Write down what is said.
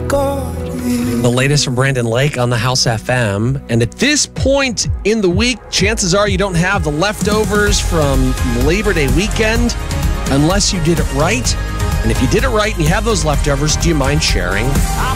The latest from Brandon Lake on the House FM. And at this point in the week, chances are you don't have the leftovers from Labor Day weekend unless you did it right. And if you did it right and you have those leftovers, do you mind sharing?